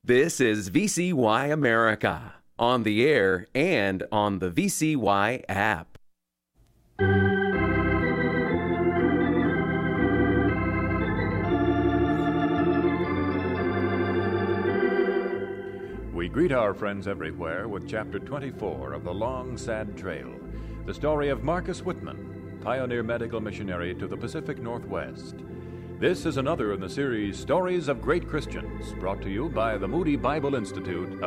This is VCY America, on the air and on the VCY app. We greet our friends everywhere with Chapter 24 of The Long, Sad Trail, the story of Marcus Whitman, pioneer medical missionary to the Pacific Northwest. This is another in the series Stories of Great Christians, brought to you by the Moody Bible Institute